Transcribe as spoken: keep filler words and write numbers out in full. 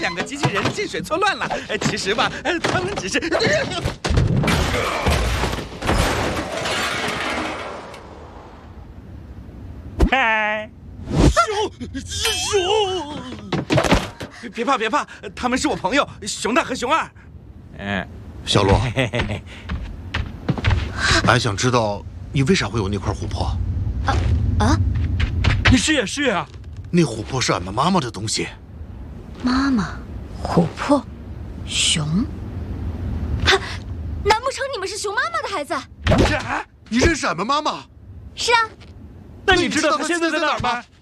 两个机器人进水错乱了。其实吧，他们只是……嗨，熊熊，别怕别怕，他们是我朋友熊大和熊二。 嗯， 小洛，俺想知道你为啥会有那块琥珀？ 啊啊！ 是呀是呀， 那琥珀是俺们妈妈的东西。 妈妈，琥珀，熊。哈，难不成你们是熊妈妈的孩子？ 你认识俺们妈妈？ 是啊。 那你知道她现在在哪儿吗？